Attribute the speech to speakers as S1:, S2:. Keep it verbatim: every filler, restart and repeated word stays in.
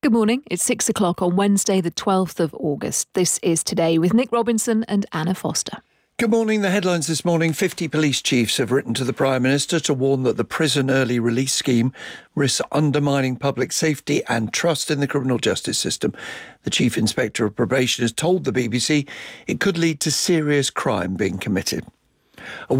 S1: Good morning. It's six o'clock on Wednesday, the twelfth of August. This is Today with Nick Robinson and Anna Foster.
S2: Good morning. The headlines this morning. fifty police chiefs have written to the Prime Minister to warn that the prison early release scheme risks undermining public safety and trust in the criminal justice system. The Chief Inspector of Probation has told the B B C it could lead to serious crime being committed. A